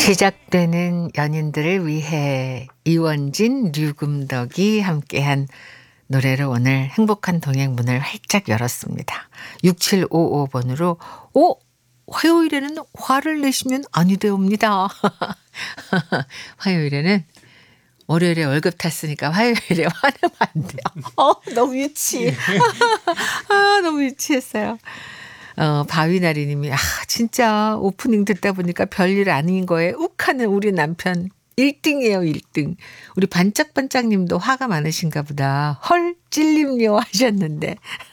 시작되는 연인들을 위해 이원진, 류금덕이 함께한 노래로 오늘 행복한 동행 문을 활짝 열었습니다. 6755번으로 화요일에는 화를 내시면 아니 되옵니다. 화요일에는 월요일에 월급 탔으니까 화요일에 화내면 안 돼요. 너무 유치해. 너무 유치했어요. 바위나리 님이 진짜 오프닝 듣다 보니까 별일 아닌 거에 욱하는 우리 남편 1등이에요 1등. 우리 반짝반짝 님도 화가 많으신가 보다. 헐 찔림요 하셨는데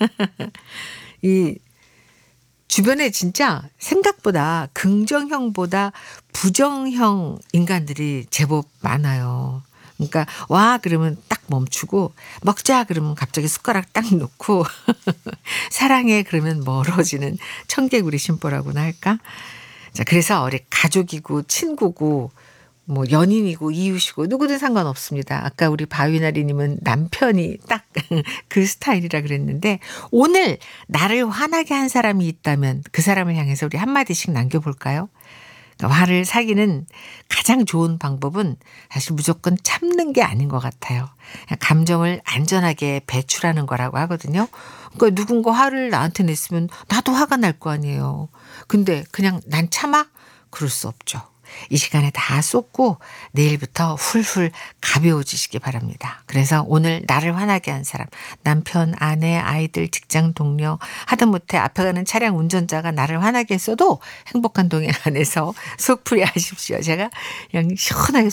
이 주변에 진짜 생각보다 긍정형보다 부정형 인간들이 제법 많아요. 그러니까 와 그러면 딱 멈추고 먹자 그러면 갑자기 숟가락 딱 놓고 사랑해 그러면 멀어지는 청개구리 심보라고나 할까? 자, 그래서 우리 가족이고 친구고 뭐 연인이고 이웃이고 누구든 상관없습니다. 아까 우리 바위나리님은 남편이 딱 그 스타일이라 그랬는데 오늘 나를 화나게 한 사람이 있다면 그 사람을 향해서 우리 한마디씩 남겨볼까요? 그러니까 화를 사귀는 가장 좋은 방법은 사실 무조건 참는 게 아닌 것 같아요. 감정을 안전하게 배출하는 거라고 하거든요. 그러니까 누군가 화를 나한테 냈으면 나도 화가 날 거 아니에요. 근데 그냥 난 참아? 그럴 수 없죠. 이 시간에 다 쏟고 내일부터 훌훌 가벼워지시기 바랍니다. 그래서 오늘 나를 화나게 한 사람, 남편, 아내, 아이들, 직장 동료, 하다못해 앞에 가는 차량 운전자가 나를 화나게 했어도 행복한 동행 안에서 속풀이 하십시오. 제가 그냥 시원하게